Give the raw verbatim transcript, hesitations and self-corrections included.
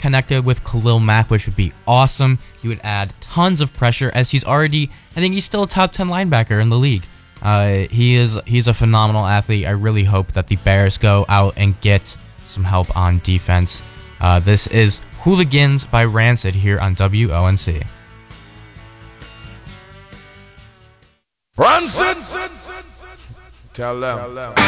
connected with Khalil Mack, which would be awesome. He would add tons of pressure as he's already, I think he's still a top ten linebacker in the league. Uh, he is he's a phenomenal athlete. I really hope that the Bears go out and get some help on defense. Uh, this is Hooligans by Rancid here on W O N C. Rancid! Tell them.